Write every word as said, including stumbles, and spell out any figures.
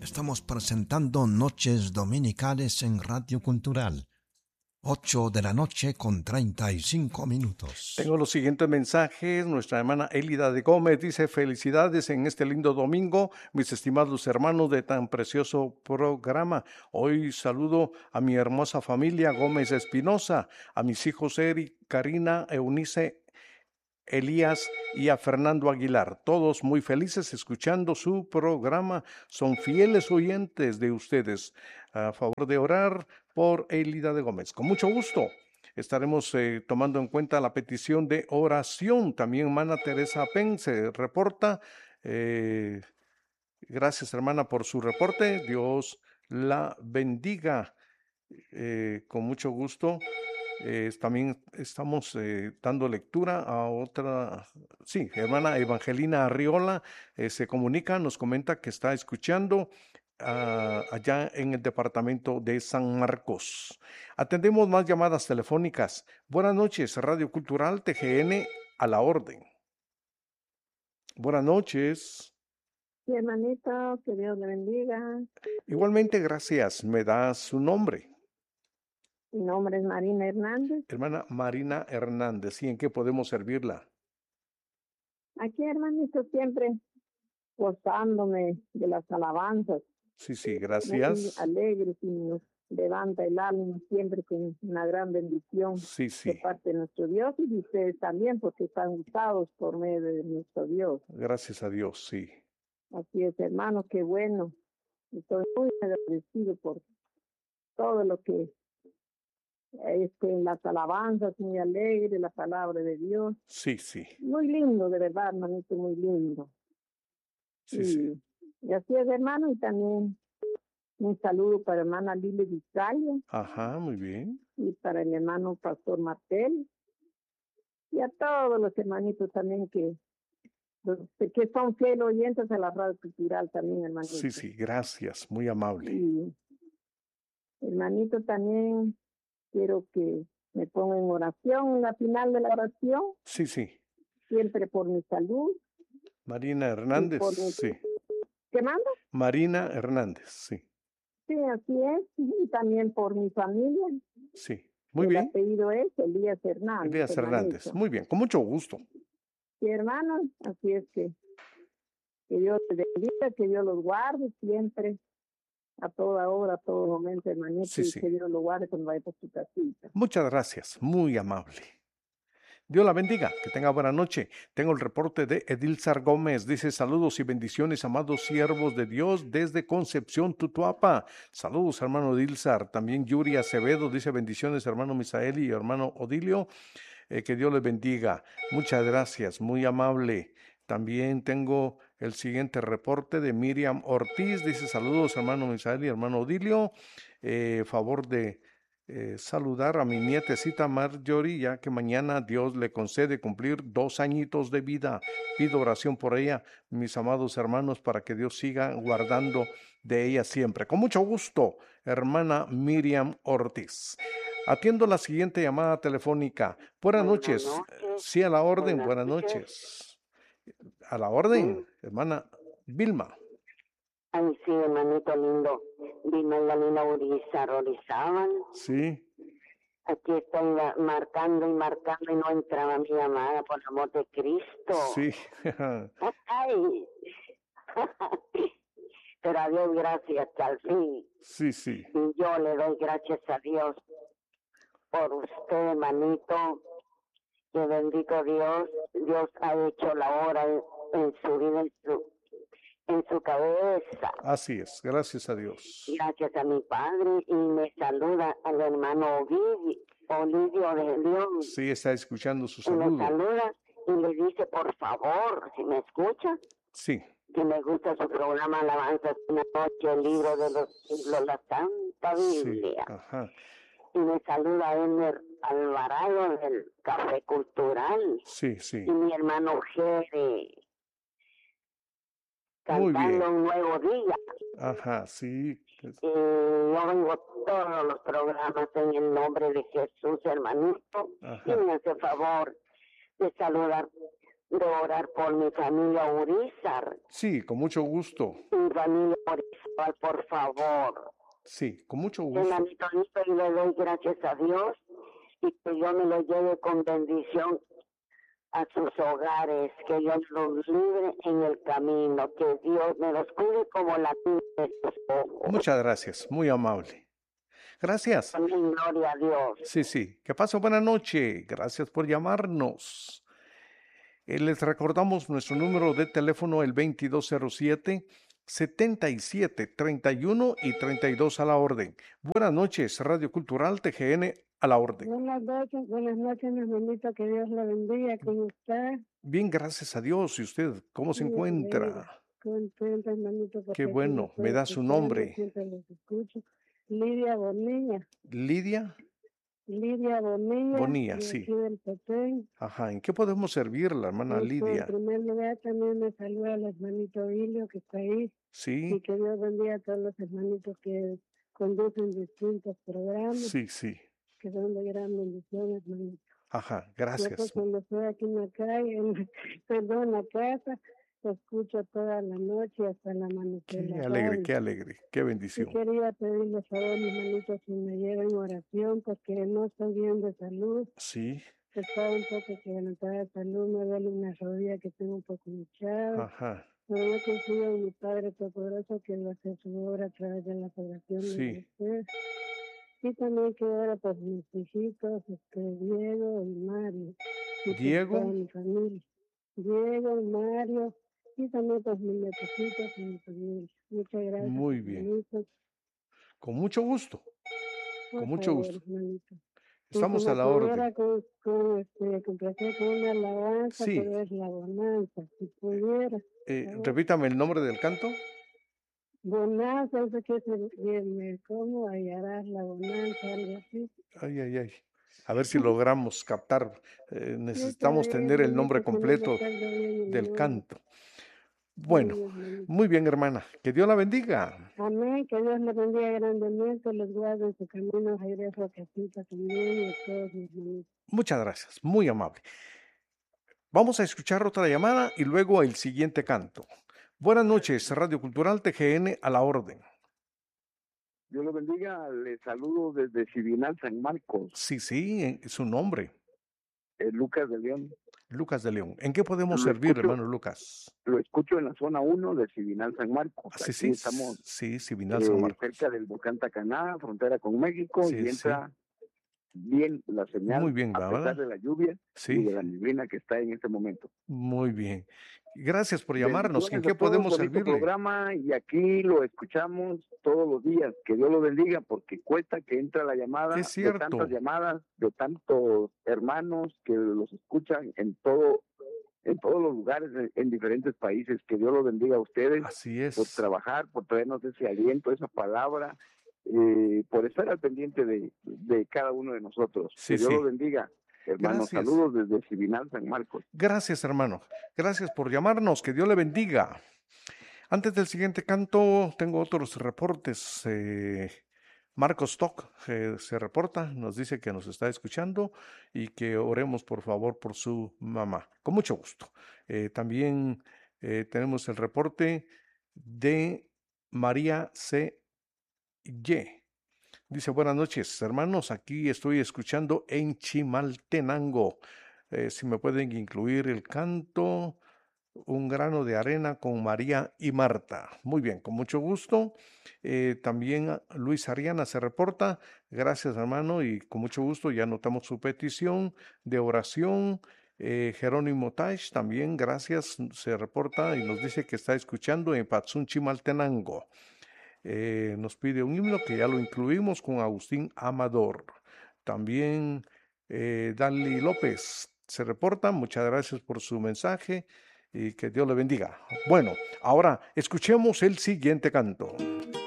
Estamos presentando Noches Dominicales en Radio Cultural. Ocho de la noche con treinta y cinco minutos. Tengo los siguientes mensajes. Nuestra hermana Elida de Gómez dice: felicidades en este lindo domingo, mis estimados hermanos de tan precioso programa. Hoy saludo a mi hermosa familia Gómez Espinosa, a mis hijos Eric, Karina, Eunice, Elías y a Fernando Aguilar, todos muy felices escuchando su programa, son fieles oyentes de ustedes. A favor de orar por Elida de Gómez. Con mucho gusto estaremos eh, tomando en cuenta la petición de oración. También hermana Teresa Pen se reporta. Eh, gracias hermana por su reporte. Dios la bendiga. Eh, con mucho gusto. Eh, también estamos eh, dando lectura a otra, sí, hermana Evangelina Arriola eh, se comunica, nos comenta que está escuchando uh, allá en el departamento de San Marcos. Atendemos más llamadas telefónicas. Buenas noches, Radio Cultural T G N a la orden. Buenas noches. Sí, hermanito, que Dios le bendiga. Igualmente, gracias. ¿Me da su nombre? Mi nombre es Marina Hernández. Hermana Marina Hernández, ¿y en qué podemos servirla? Aquí, hermanito, siempre gozándome de las alabanzas. Sí, sí, gracias. Muy alegre, y nos levanta el alma siempre con una gran bendición sí, sí. de parte de nuestro Dios y de ustedes también, porque están usados por medio de nuestro Dios. Gracias a Dios, sí. Así es, hermano, qué bueno. Estoy muy agradecido por todo lo que Este, las alabanzas, muy alegre, la palabra de Dios. Sí, sí. Muy lindo, de verdad, hermanito, muy lindo. Sí, y, sí. Y así es, hermano, y también un saludo para hermana Lili Vizcalia. Ajá, muy bien. Y para el hermano Pastor Martel. Y a todos los hermanitos también que, que son fieles oyentes a la radio cultural también, hermanito. Sí, sí, gracias, muy amable. Y hermanito, también quiero que me ponga en oración, en la final de la oración. Sí, sí. Siempre por mi salud. Marina Hernández, mi... sí. ¿Qué manda? Marina Hernández, sí. Sí, así es. Y también por mi familia. Sí, muy el bien. El apellido es Elías Hernández. Elías Hernández, muy bien, con mucho gusto. Sí, hermanos, así es que que Dios te bendiga, que Dios los guarde siempre. A toda hora, a todo momento, hermanito, sí, y sí. que Dios lo guarde cuando vaya por su casita. Muchas gracias, muy amable. Dios la bendiga, que tenga buena noche. Tengo el reporte de Edilzar Gómez. Dice: saludos y bendiciones, amados siervos de Dios, desde Concepción, Tutuapa. Saludos, hermano Edilzar. También Yuri Acevedo dice: bendiciones, hermano Misael y hermano Odilio. Eh, que Dios les bendiga. Muchas gracias, muy amable. También tengo el siguiente reporte de Miriam Ortiz. Dice: saludos, hermano Misael y hermano Odilio. Eh, favor de eh, saludar a mi nietecita Marjorie, ya que mañana Dios le concede cumplir dos añitos de vida. Pido oración por ella, mis amados hermanos, para que Dios siga guardando de ella siempre. Con mucho gusto, hermana Miriam Ortiz. Atiendo la siguiente llamada telefónica. Buenas, buenas noches. noches. Sí, a la orden. Buenas, buenas noches. A la orden, sí. Hermana Vilma. Ay, sí, hermanito lindo. Vilma Galina Uriza Rorizaban. Sí. Aquí estoy marcando y marcando y no entraba mi llamada, por amor de Cristo. Sí. Ay. Pero a Dios gracias que al fin. Sí, sí. Y yo le doy gracias a Dios por usted, hermanito. Que bendito Dios. Dios ha hecho la obra en, en su vida, en su en su cabeza. Así es, gracias a Dios. Gracias a mi padre, y me saluda al hermano Ovidio, Ovidio de Dios. Sí, está escuchando su y saludo. Me saluda y le dice, por favor, si me escucha. Sí. Que me gusta su programa Alabanzas una noche, el libro de los siglos, la Santa Biblia. Sí. Ajá. Y me saluda Emer Alvarado del Café Cultural. Sí, sí. Y mi hermano Jere. Cantando un nuevo día. Ajá, sí. Y yo oigo todos los programas en el nombre de Jesús, hermanito. Ajá. Y me hace favor de saludar de orar por mi familia Urizar. Sí, con mucho gusto. Mi familia Urizar, por favor. Sí, con mucho gusto. Hermanito, y le doy gracias a Dios y que Dios me lo lleve con bendición a sus hogares, que Dios los libre en el camino, que Dios me los cuide como la niña de sus ojos. Muchas gracias, muy amable. Gracias. Amén, gloria a Dios. Sí, sí. Que pase buena noche. Gracias por llamarnos. Eh, les recordamos nuestro número de teléfono, el veintidós cero siete, setenta y siete, treinta y uno y treinta y dos a la orden. Buenas noches, Radio Cultural T G N a la orden. Buenas noches, buenas noches, hermanito, que Dios la bendiga. ¿Cómo está? Bien, gracias a Dios. ¿Y usted cómo se Muy encuentra? alegre, contenta, hermanito. porque Qué aquí bueno, estoy me da su escuchando, nombre. Siempre los escucho. Lidia Bonilla. Lidia Lidia Bonilla. Bonilla, de sí. aquí del Petén. Ajá, ¿en qué podemos servirla, hermana Este, Lidia? En primer lugar, también me saluda el hermanito Ilio, que está ahí. Y Sí, que Dios bendiga a todos los hermanitos que conducen distintos programas, sí, sí. que son de gran bendición, hermanito. Ajá, Yo pues gracias. cuando estoy aquí en la calle, en, perdón, en la casa, lo escucho toda la noche hasta el amanecer. Qué la alegre, radio. qué alegre, qué Y bendición. quería pedirle favor, mis hermanitos, si me lleven oración, porque no estoy bien de salud. Sí, Está un poco quebrantada de salud, me duele una rodilla que tengo un poco hinchada. ajá, Pero yo confío en mi Padre Todopoderoso, que Él va a hacer su obra a través de las oraciones Sí. de usted. Y también que ora por mis hijitos, este, Diego y Mario. Y por Diego. toda mi familia. Diego y Mario. Y también por mis nietecitos y mi familia. Muchas gracias. Muy bien. hermanito. Con mucho gusto, Por con mucho favor, gusto. hermanito. Estamos Y si a me la pudiera orden. con, con, este, complacer con una alabanza, Sí. pero es la bonanza, si pudiera. Eh, favor. repítame el nombre del canto. Bonanza, eso que es el, el, ¿cómo hallarás la bonanza? Algo así. Ay, ay, ay. A ver si logramos captar. Eh, Yo necesitamos todavía, tener el nombre hermanito, que no completo recuerdo bien el del nombre. canto. Sí, Bueno, hermanito. muy bien, hermana. Que Dios la bendiga. Amén, que Dios le bendiga grandemente, les guarde en su camino, regreso a casita también y a todos mis hermanitos. Muchas gracias, muy amable. Vamos a escuchar otra llamada y luego el siguiente canto. Buenas noches, Radio Cultural T G N a la orden. Dios lo bendiga, le saludo desde Civinal San Marcos, Sí, sí, eh, su nombre, eh, Lucas de León. Lucas de León. ¿En qué podemos Lo servir, escucho. hermano Lucas? Lo escucho en la zona uno de Civinal San Marcos. Ah, sí, Aquí sí, estamos sí, Civinal San eh, Marcos. cerca del volcán Tacaná, frontera con México, Sí, y entra bien la señal Muy bien, a pesar ¿verdad? de la lluvia y Sí, de la neblina que está en este momento. muy bien. Gracias por llamarnos. ¿En Bendiciones qué a todos, podemos bonito servirle? programa, y aquí lo escuchamos todos los días. Que Dios lo bendiga, porque cuesta que entra la llamada Es de cierto. tantas llamadas, de tantos hermanos que los escuchan en todo, en todos los lugares, en, en diferentes países. Que Dios lo bendiga a ustedes Así por es. trabajar, por traernos ese aliento, esa palabra, eh, por estar al pendiente de, de cada uno de nosotros. Sí, Que Dios sí. lo bendiga. Hermanos, Gracias. saludos desde Civinal San Marcos. Gracias, hermano. Gracias por llamarnos. Que Dios le bendiga. Antes del siguiente canto, tengo otros reportes. Eh, Marcos Stock eh, se reporta, nos dice que nos está escuchando y que oremos por favor por su mamá. Con mucho gusto. Eh, también eh, tenemos el reporte de María C. Y. Dice, buenas noches, hermanos, aquí estoy escuchando en Chimaltenango. Eh, si me pueden incluir el canto Un grano de arena con María y Marta. Muy bien, con mucho gusto. Eh, también Luis Ariana se reporta. Gracias, hermano, y con mucho gusto ya anotamos su petición de oración. Eh, Jerónimo Tash también, gracias, se reporta y nos dice que está escuchando en Patsun Chimaltenango. Eh, nos pide un himno que ya lo incluimos con Agustín Amador. También eh, Dali López se reporta. Muchas gracias por su mensaje y que Dios le bendiga. Bueno, ahora escuchemos el siguiente canto.